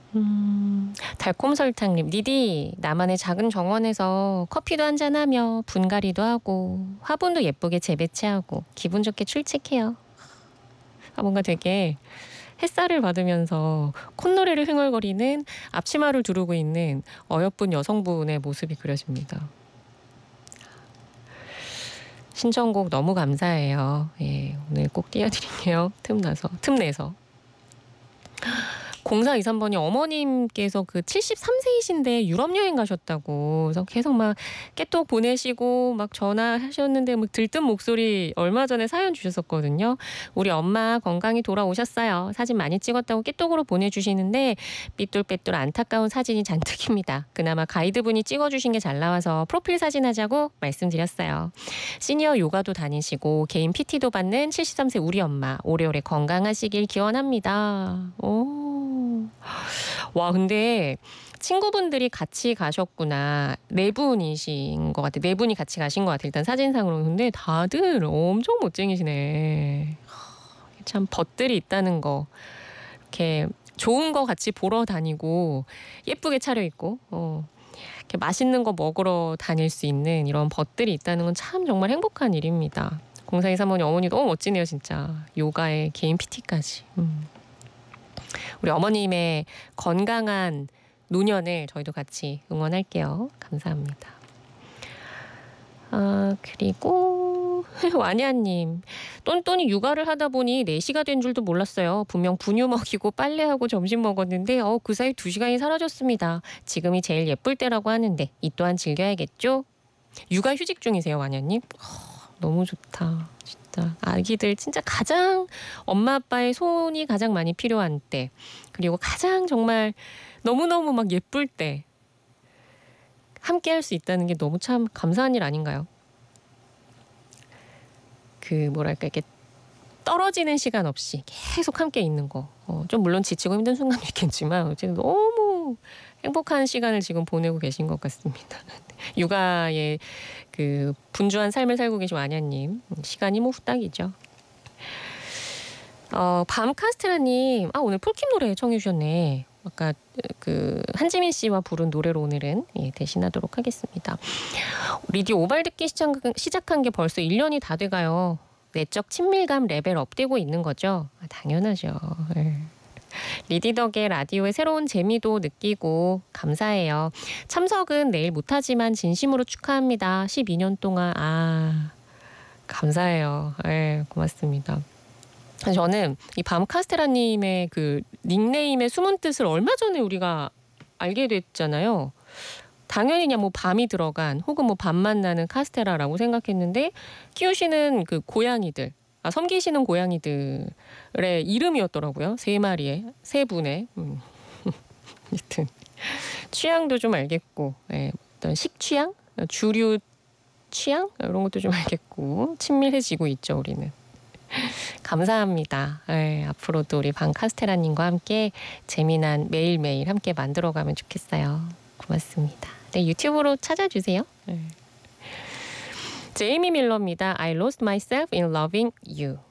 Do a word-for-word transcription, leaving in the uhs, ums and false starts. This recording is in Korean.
음, 달콤설탕님, 니디 나만의 작은 정원에서 커피도 한잔하며 분갈이도 하고 화분도 예쁘게 재배치하고 기분 좋게 출첵해요. 아, 뭔가 되게 햇살을 받으면서 콧노래를 흥얼거리는 앞치마를 두르고 있는 어여쁜 여성분의 모습이 그려집니다. 신청곡 너무 감사해요. 예, 오늘 꼭 띄워드릴게요. 틈나서, 틈내서. 공사이삼 번이 어머님께서 그 칠십삼 세이신데 유럽 여행 가셨다고. 그래서 계속 막 깨톡 보내시고 막 전화하셨는데 뭐 들뜬 목소리 얼마 전에 사연 주셨었거든요. 우리 엄마 건강히 돌아오셨어요. 사진 많이 찍었다고 깨톡으로 보내주시는데 삐뚤빼뚤 안타까운 사진이 잔뜩입니다. 그나마 가이드분이 찍어주신 게 잘 나와서 프로필 사진 하자고 말씀드렸어요. 시니어 요가도 다니시고 개인 피티도 받는 칠십삼 세 우리 엄마 오래오래 건강하시길 기원합니다. 오. 와, 근데 친구분들이 같이 가셨구나. 네 분이신 것 같아. 네 분이 같이 가신 것 같아. 일단 사진상으로. 근데 다들 엄청 멋쟁이시네. 참 벗들이 있다는 거. 이렇게 좋은 거 같이 보러 다니고 예쁘게 차려입고 어, 이렇게 맛있는 거 먹으러 다닐 수 있는 이런 벗들이 있다는 건 참 정말 행복한 일입니다. 공사이삼 번이 어머니 너무 멋지네요. 진짜. 요가에 개인 피티까지. 음. 우리 어머님의 건강한 노년을 저희도 같이 응원할게요. 감사합니다. 아, 그리고 완야님. 똔똔이 육아를 하다 보니 네 시가 된 줄도 몰랐어요. 분명 분유 먹이고 빨래하고 점심 먹었는데 어, 그 사이 두 시간이 사라졌습니다. 지금이 제일 예쁠 때라고 하는데 이 또한 즐겨야겠죠? 육아 휴직 중이세요, 완야님? 어, 너무 좋다. 진짜 아기들 진짜 가장 엄마 아빠의 손이 가장 많이 필요한 때, 그리고 가장 정말 너무너무 막 예쁠 때 함께 할 수 있다는 게 너무 참 감사한 일 아닌가요? 그 뭐랄까 이렇게 떨어지는 시간 없이 계속 함께 있는 거. 어, 좀 물론 지치고 힘든 순간도 있겠지만 어쨌든 너무 행복한 시간을 지금 보내고 계신 것 같습니다. 육아에 그 분주한 삶을 살고 계신 완야님, 시간이 뭐 후딱이죠. 어, 밤 카스테라님, 아, 오늘 폴킴 노래 청해 주셨네. 아까 그 한지민 씨와 부른 노래로 오늘은 예, 대신하도록 하겠습니다. 리디 오발 듣기 시작한 게 벌써 일 년이 다 돼가요. 내적 친밀감 레벨 업되고 있는 거죠? 아, 당연하죠. 예. 리디 덕에 라디오의 새로운 재미도 느끼고 감사해요. 참석은 내일 못하지만 진심으로 축하합니다. 십이 년 동안. 아, 감사해요. 예, 고맙습니다. 저는 이 밤 카스테라님의 그 닉네임의 숨은 뜻을 얼마 전에 우리가 알게 됐잖아요. 당연히 그냥 뭐 밤이 들어간 혹은 뭐 밤만 나는 카스테라라고 생각했는데 키우시는 그 고양이들, 아, 섬기시는 고양이들의 이름이었더라고요. 세 마리의, 세 분의. 음. 하여튼 취향도 좀 알겠고, 예, 어떤 식취향, 주류 취향 이런 것도 좀 알겠고 친밀해지고 있죠, 우리는. 감사합니다. 예, 앞으로도 우리 방 카스테라님과 함께 재미난 매일매일 함께 만들어가면 좋겠어요. 고맙습니다. 네, 유튜브로 찾아주세요. 네. 제이미 밀러입니다. I lost myself in loving you.